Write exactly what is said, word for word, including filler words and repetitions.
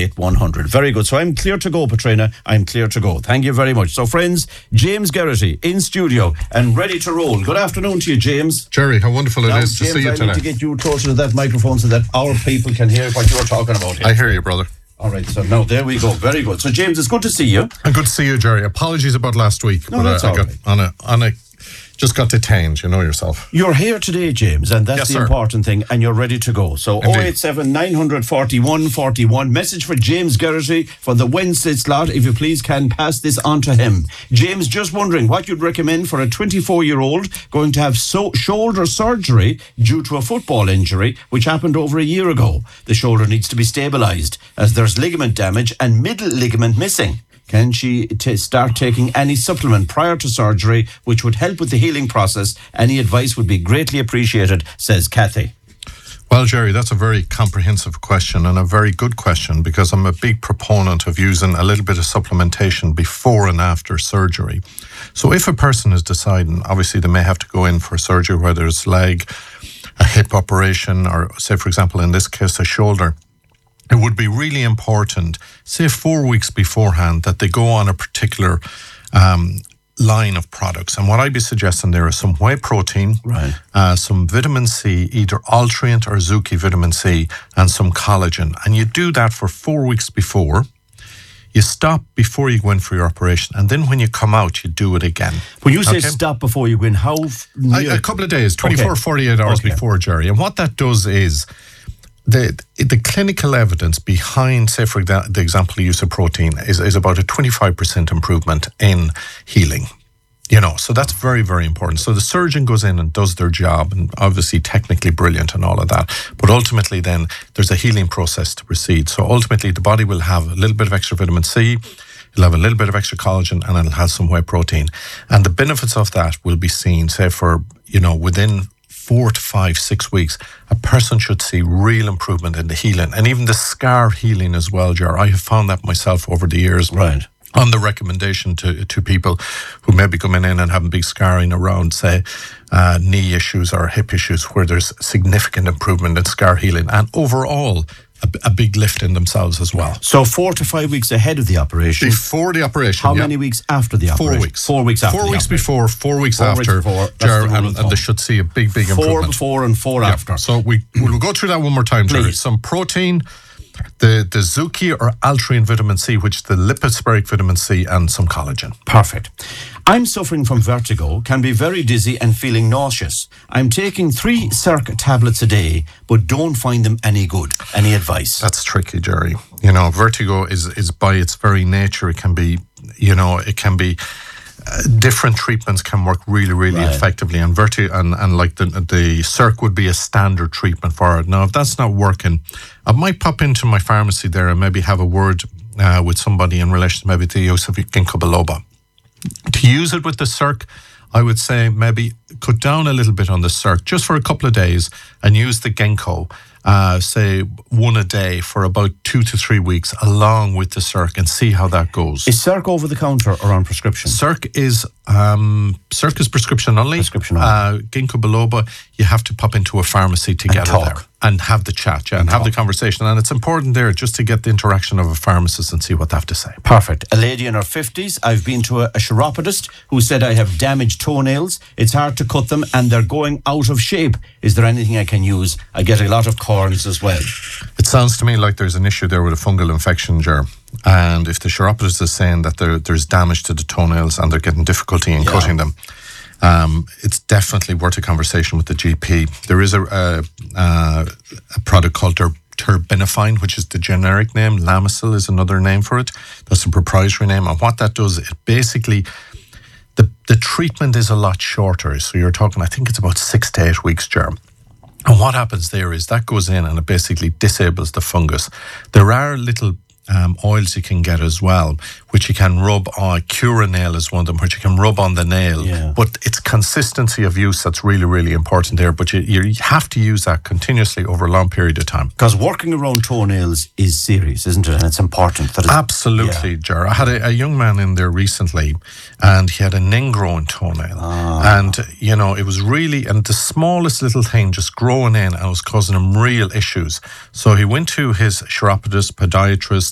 eight one hundred. Very good. So I'm clear to go, Patrina. I'm clear to go. Thank you very much. So friends, James Geraghty in studio and ready to roll. Good afternoon to you, James. Jerry, how wonderful it now, is to James, see you I tonight. I need to get you closer to that microphone so that our people can hear what you're talking about here. I hear you, brother. All right, so now there we go. Very good. So James, it's good to see you. And good to see you, Jerry. Apologies about last week, No, but that's I, I all got right. on a on a just got detained. You know yourself. You're here today, James, and that's Yes, the sir. important thing, and you're ready to go. So Indeed. oh eight seven, nine four one, four one. Message for James Geraghty for the Wednesday slot. If you please can pass this on to him. James, just wondering what you'd recommend for a twenty-four-year-old going to have so- shoulder surgery due to a football injury, which happened over a year ago. The shoulder needs to be stabilised as there's ligament damage and middle ligament missing. Can she t- start taking any supplement prior to surgery, which would help with the healing process? Any advice would be greatly appreciated, says Kathy. Well, Jerry, that's a very comprehensive question and a very good question, because I'm a big proponent of using a little bit of supplementation before and after surgery. So if a person is deciding, obviously they may have to go in for surgery, whether it's leg, a hip operation, or say, for example, in this case, a shoulder. It would be really important, say four weeks beforehand, that they go on a particular um, line of products. And what I'd be suggesting there is some whey protein, Right. uh, some vitamin C, either Altrient or Zuki vitamin C, and some collagen. And you do that for four weeks before. You stop before you go in for your operation. And then when you come out, you do it again. When you say Okay. stop before you go in, how f- A, near? a couple of days, twenty-four, Okay. forty-eight hours Okay. before, Jerry. And what that does is the the clinical evidence behind, say, for exa- the example, the use of protein is, is about a twenty-five percent improvement in healing. You know, so that's very, very important. So the surgeon goes in and does their job, and obviously technically brilliant and all of that. But ultimately then there's a healing process to proceed. So ultimately the body will have a little bit of extra vitamin C, it'll have a little bit of extra collagen, and it'll have some whey protein. And the benefits of that will be seen, say, for, you know, within four to five, six weeks, a person should see real improvement in the healing and even the scar healing as well, Jar. I have found that myself over the years. Right. On the recommendation to to people who may be coming in and having big scarring around, say, uh, knee issues or hip issues, where there's significant improvement in scar healing and overall a, a big lift in themselves as well. So four to five weeks ahead of the operation. Before the operation, How yeah. many weeks after the operation? Four weeks. Four weeks after Four the weeks operation. before, four weeks Four weeks after, before, that's Jar, the rule and, of and they thumb. should see a big, big Four improvement. before and four Yeah. after. So we, we'll go through that one more time, Jerry. Please. Some protein, the, the Zuki or Altrient vitamin C, which is the lipospheric vitamin C, and some collagen. Perfect. I'm suffering from vertigo, can be very dizzy and feeling nauseous. I'm taking three Circ tablets a day, but don't find them any good. Any advice? That's tricky, Jerry. You know, vertigo is, is by its very nature, it can be, you know, it can be, uh, different treatments can work really, really Right. effectively. And vertigo, and, and like the, the Circ would be a standard treatment for it. Now, if that's not working, I might pop into my pharmacy there and maybe have a word uh, with somebody in relation to maybe the use of ginkgo biloba. To use it with the Circ, I would say maybe cut down a little bit on the Circ just for a couple of days and use the ginkgo, uh, say one a day for about two to three weeks along with the Circ and see how that goes. Is Circ over the counter or on prescription? Circ is um, Circ is prescription only. Prescription only. Uh, ginkgo biloba, you have to pop into a pharmacy to get it talk. there and have the chat, yeah, and, have the conversation. And it's important there just to get the interaction of a pharmacist and see what they have to say. Perfect. A lady in her fifties. I've been to a, a chiropodist who said I have damaged toenails. It's hard to cut them and they're going out of shape. Is there anything I can use? I get a lot of corns as well. It sounds to me like there's an issue there with a fungal infection, Ger. And if the chiropodist is saying that there, there's damage to the toenails and they're getting difficulty in Yeah. cutting them, um, it's definitely worth a conversation with the G P. There is a, a, a, a product called ter- terbinafine, which is the generic name. Lamisil is another name for it. That's a proprietary name. And what that does, it basically, the, the treatment is a lot shorter. So you're talking, I think it's about six to eight weeks, Ger. And what happens there is that goes in and it basically disables the fungus. There are little um, oils you can get as well, which you can rub on. Curanail is one of them, which you can rub on the nail. Yeah. But it's consistency of use that's really, really important there. But you, you have to use that continuously over a long period of time. Because working around toenails is serious, isn't it? And it's important. That it's, Absolutely, Yeah. Jar. I had a, a young man in there recently and he had an ingrowing toenail. Ah. And, you know, it was really, and the smallest little thing just growing in and it was causing him real issues. So he went to his chiropodist, podiatrist,